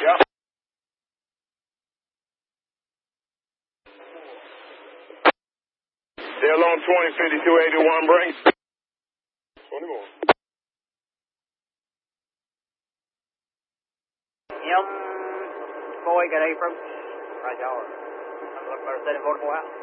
Yep. Still on 205281, bring. 20 more. Yep. Boy, got apron. Right, y'all. I'm looking for a 744 out.